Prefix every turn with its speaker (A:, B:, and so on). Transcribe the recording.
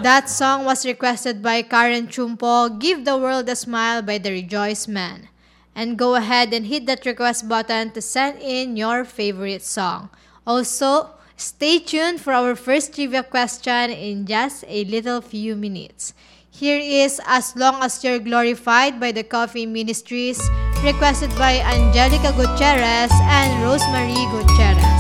A: That song was requested by Karen Chumpo, Give the World a Smile by the Rejoice Man. And go ahead and hit that request button to send in your favorite song. Also, stay tuned for our first trivia question in just a little few minutes. Here is As Long as You're Glorified by the Coffee Ministries, requested by Angelica Gutierrez and Rosemary Gutierrez.